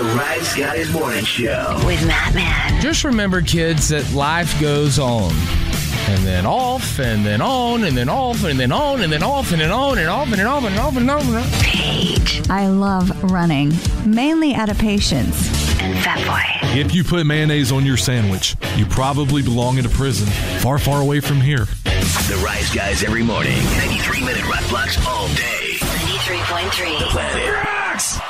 Rise Guys Morning Show with Matt Man. Just remember, kids, that life goes on. And then off, and then on, and then off, and then on, and then off, and then on, and off, and then off, and off, and off, and off. Paige. I love running, mainly out of patience. And Fatboy. If you put mayonnaise on your sandwich, you probably belong in a prison far, far away from here. The Rise Guys every morning. 93-minute rock blocks all day. 93.3. The Planet Rocks.